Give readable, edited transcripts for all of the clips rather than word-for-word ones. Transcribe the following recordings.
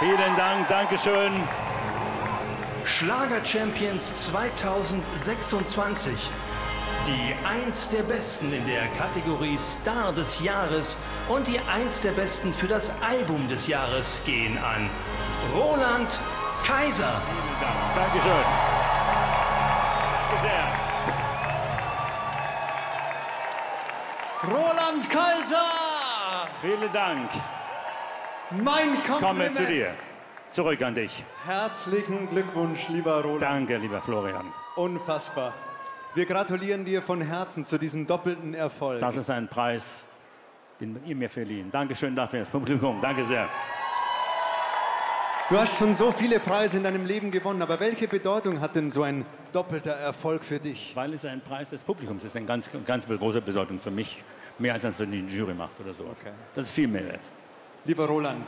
Vielen Dank, Dankeschön. Schlager Champions 2026. Die 1 der Besten in der Kategorie Star des Jahres und die 1 der Besten für das Album des Jahres gehen an Roland Kaiser. Vielen Dank. Dankeschön. Danke sehr. Roland Kaiser! Vielen Dank. Mein Kompliment. Komme zu dir. Zurück an dich. Herzlichen Glückwunsch, lieber Roland. Danke, lieber Florian. Unfassbar. Wir gratulieren dir von Herzen zu diesem doppelten Erfolg. Das ist ein Preis, den ihr mir verliehen. Dankeschön dafür, das Publikum. Danke sehr. Du hast schon so viele Preise in deinem Leben gewonnen, aber welche Bedeutung hat denn so ein doppelter Erfolg für dich? Weil es ein Preis des Publikums ist, eine ganz große Bedeutung für mich. Mehr als wenn die Jury macht oder so. Okay. Das ist viel mehr wert. Lieber Roland,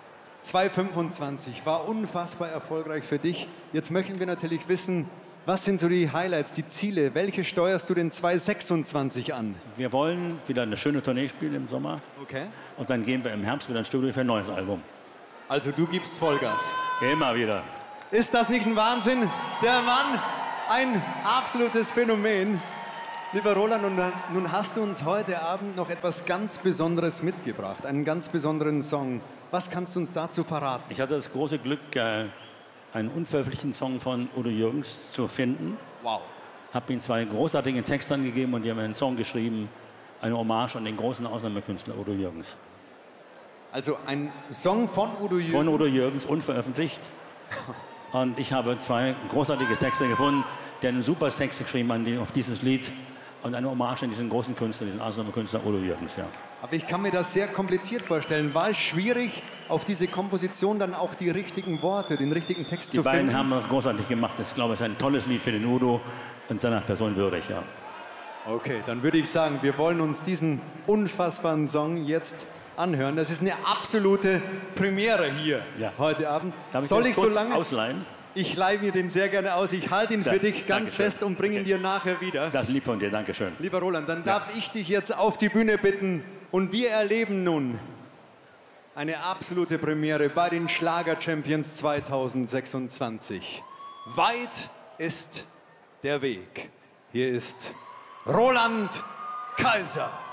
2025 war unfassbar erfolgreich für dich. Jetzt möchten wir natürlich wissen, was sind so die Highlights, die Ziele? Welche steuerst du denn 2026 an? Wir wollen wieder eine schöne Tournee spielen im Sommer. Okay. Und dann gehen wir im Herbst wieder ins Studio für ein neues Album. Also du gibst Vollgas. Immer wieder. Ist das nicht ein Wahnsinn? Der Mann, ein absolutes Phänomen. Lieber Roland, und nun hast du uns heute Abend noch etwas ganz Besonderes mitgebracht, einen ganz besonderen Song. Was kannst du uns dazu verraten? Ich hatte das große Glück, einen unveröffentlichten Song von Udo Jürgens zu finden. Wow. Habe ihm 2 großartige Texte angegeben und die haben einen Song geschrieben, eine Hommage an den großen Ausnahmekünstler Udo Jürgens. Also ein Song von Udo Jürgens? Von Udo Jürgens, unveröffentlicht. Und ich habe 2 großartige Texte gefunden, der einen super Text geschrieben hat auf dieses Lied und eine Hommage an diesen großen Künstler, diesen Ausnahmekünstler Udo Jürgens. Ja. Aber ich kann mir das sehr kompliziert vorstellen. War es schwierig, auf diese Komposition dann auch die richtigen Worte, den richtigen Text zu finden? Die beiden haben das großartig gemacht. Ich glaube, es ist ein tolles Lied für den Udo und seiner Person würdig. Ja. Okay, dann würde ich sagen, wir wollen uns diesen unfassbaren Song jetzt anhören. Das ist eine absolute Premiere hier heute Abend. Soll ich so lange ausleihen? Ich leihe mir den sehr gerne aus. Ich halte ihn für dich ganz fest und bringe ihn dir nachher wieder. Das ist lieb von dir, danke schön. Lieber Roland, dann darf ich dich jetzt auf die Bühne bitten und wir erleben nun eine absolute Premiere bei den Schlager Champions 2026. Weit ist der Weg. Hier ist Roland Kaiser.